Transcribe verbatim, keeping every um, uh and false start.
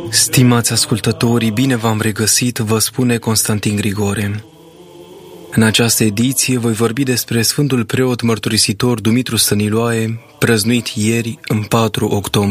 Stimați ascultătorii, bine v-am regăsit, vă spune Constantin Grigore. În această ediție voi vorbi despre Sfântul Preot Mărturisitor Dumitru Stăniloae, prăznuit ieri în patru octombrie.